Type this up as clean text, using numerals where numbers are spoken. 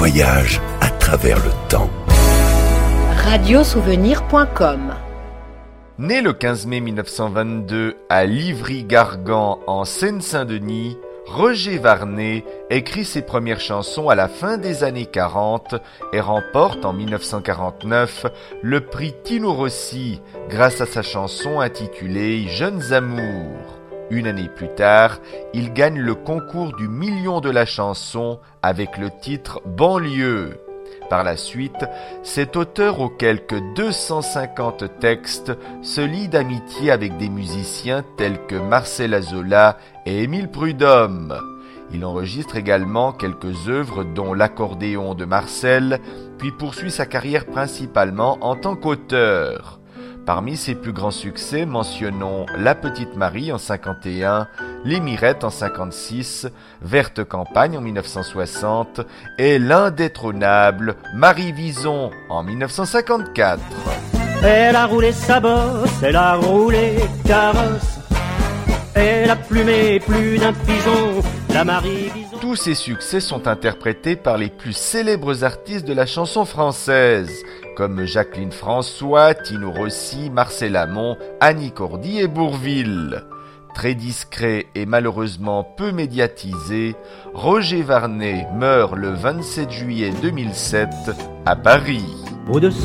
voyage à travers le temps. Radiosouvenir.com. Né le 15 mai 1922 à Livry-Gargan en Seine-Saint-Denis, Roger Varnet écrit ses premières chansons à la fin des années 40 et remporte en 1949 le prix Tino Rossi grâce à sa chanson intitulée Jeunes Amours. Une année plus tard, il gagne le concours du million de la chanson avec le titre Banlieue. Par la suite, cet auteur aux quelques 250 textes se lie d'amitié avec des musiciens tels que Marcel Azola et Émile Prudhomme. Il enregistre également quelques œuvres dont l'accordéon de Marcel, puis poursuit sa carrière principalement en tant qu'auteur. Parmi ses plus grands succès, mentionnons La Petite Marie en 51, Les Mirettes en 56, Verte Campagne en 1960 et l'indétrônable Marie Vison en 1954. Elle a roulé sa bosse, elle a roulé carrosse, elle a plumé plus d'un pigeon, la Marie Vison. Tous ces succès sont interprétés par les plus célèbres artistes de la chanson française, comme Jacqueline François, Tino Rossi, Marcel Amont, Annie Cordy et Bourvil. Très discret et malheureusement peu médiatisé, Roger Varnet meurt le 27 juillet 2007 à Paris. Au-dessus